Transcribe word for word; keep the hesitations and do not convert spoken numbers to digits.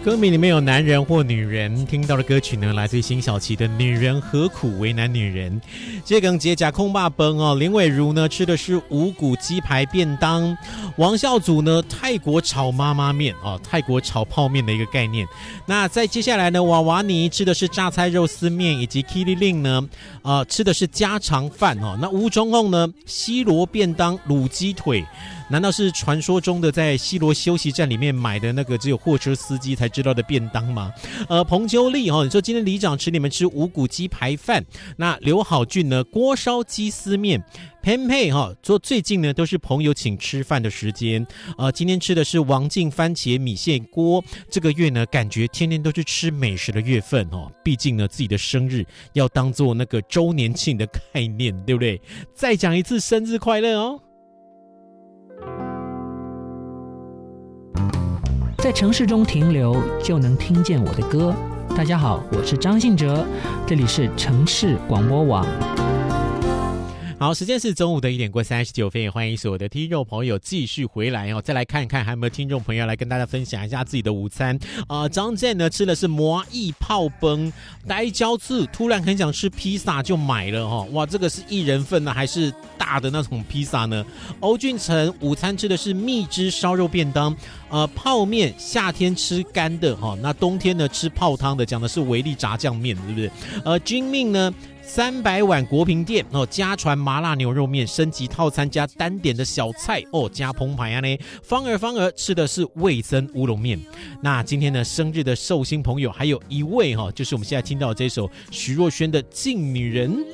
歌名里面有男人或女人，听到的歌曲呢，来自于辛晓琪的《女人何苦为难女人》。这个节假空霸崩哦，林伟如呢吃的是五谷鸡排便当，王孝祖呢泰国炒妈妈面哦，泰国炒泡面的一个概念。那在接下来呢，娃娃尼吃的是榨菜肉丝面，以及 Kili Ling 呢，呃吃的是家常饭哦。那吴中宏呢，西罗便当卤鸡腿。难道是传说中的在西罗休息站里面买的那个只有货车司机才知道的便当吗？呃，彭秋丽哦，你说今天里长吃你们吃五谷鸡排饭，那刘好俊呢锅烧鸡丝面。潘佩哈说最近呢都是朋友请吃饭的时间，呃，今天吃的是王静番茄米线锅。这个月呢，感觉天天都是吃美食的月份哦，毕竟呢自己的生日要当做那个周年庆的概念，对不对？再讲一次生日快乐哦！ 在城市中停留，就能听见我的歌。大家好，我是张信哲，这里是城市广播网。 好，时间是中午的一点过三十九分，也欢迎所有的听众朋友继续回来哦，再来看看还有没有听众朋友来跟大家分享一下自己的午餐。呃，张健呢吃的是麻意泡崩，呆椒次突然很想吃披萨就买了哦，哇，这个是一人份呢还是大的那种披萨呢？欧俊成午餐吃的是蜜汁烧肉便当，呃，泡面夏天吃干的哈、哦，那冬天呢吃泡汤的，讲的是维力炸酱面，对不对？呃，君命呢？三百碗国平店哦，家传麻辣牛肉面升级套餐加单点的小菜哦，加澎湃啊呢。芳儿芳儿吃的是味噌乌龙面。那今天呢，生日的寿星朋友还有一位哈、哦，就是我们现在听到的这首徐若瑄的《敬女人》。